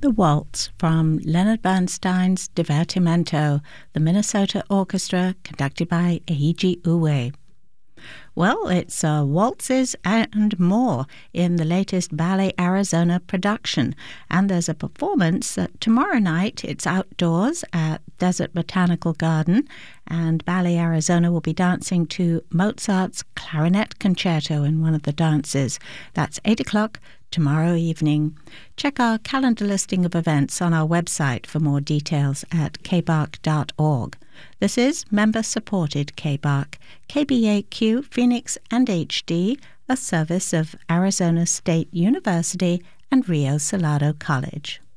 The Waltz from Leonard Bernstein's Divertimento, the Minnesota Orchestra, conducted by Eiji Uwe. Well, it's waltzes and more in the latest Ballet Arizona production. And there's a performance tomorrow night. It's outdoors at Desert Botanical Garden. And Ballet Arizona will be dancing to Mozart's Clarinet Concerto in one of the dances. That's 8 o'clock tomorrow evening. Check our calendar listing of events on our website for more details at kbark.org. This is member-supported KBARK, KBAQ, Phoenix and HD, a service of Arizona State University and Rio Salado College.